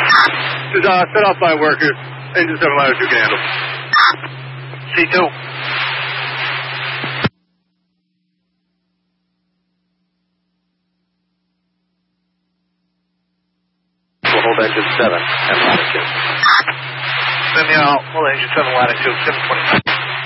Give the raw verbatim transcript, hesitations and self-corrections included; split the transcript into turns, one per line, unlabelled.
This is uh, set off by workers. Engine seven latitude can handle.
C two.
We'll hold engine seven and latitude.
Send me out. Hold engine seven latitude, seven twenty-five.